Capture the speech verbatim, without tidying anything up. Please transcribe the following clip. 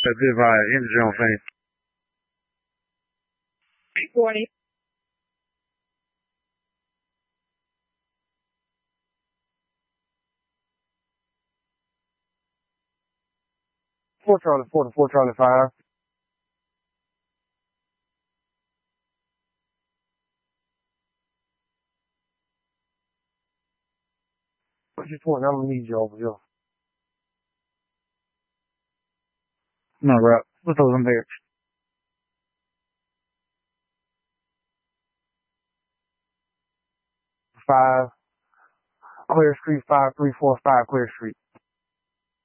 That's it, right? Energy on thing. forty. Four Charlie four to four Charlie five. What's your point? I'm gonna need you over here. No, rep. What's those in there? Five. Clear Street, five three four five Clear Street.